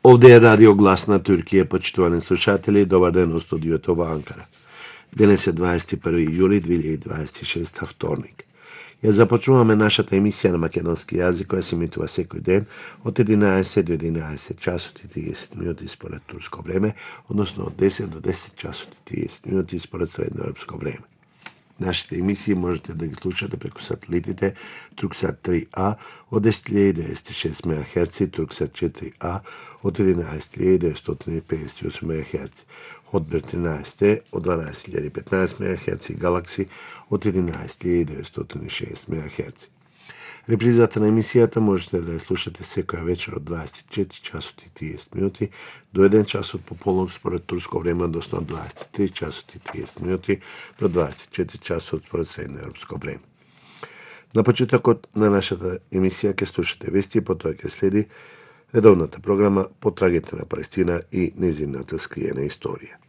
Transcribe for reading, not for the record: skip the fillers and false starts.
Ovde je Radio Glas na Turkije, почитувани слушатели, добар ден од студиото во Анкара. Денес е 21 јули 2026, вторник. Ја започнуваме нашата емисија на македонски јазик, која се емитува секој ден од 11 до 11 часот и 30 минути според турско време, односно од 10 до 10 часот и 30 минути според средноевропско време. Нашите емисии можете да ги слушате преку сателитите Турксат 3А од 10.906 МHz и Турксат 4А од 11.958 МHz, Хотбир 13 од 12.015 МHz и Галакси од 11.906 МHz. Репризата на емисијата можете да ја слушате секоја вечер од 24 часот и 30 минути до 1 часот пополнок според турско време, односно од 23 часот и 30 минути до 24 часот според средноевропско време. На почетокот на нашата емисија ќе слушате вести, потоа ќе следи редовната програма Потрагите на Палестина и незината скриена историја.